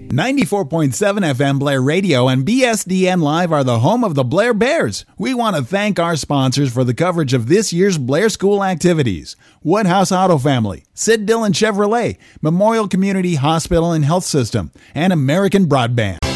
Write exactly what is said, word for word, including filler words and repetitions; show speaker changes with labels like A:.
A: ninety-four point seven F M Blair Radio and B S D N Live are the home of the Blair Bears. We want to thank our sponsors for the coverage of this year's Blair School activities. Woodhouse Auto Family, Sid Dillon Chevrolet, Memorial Community Hospital and Health System, and American Broadband.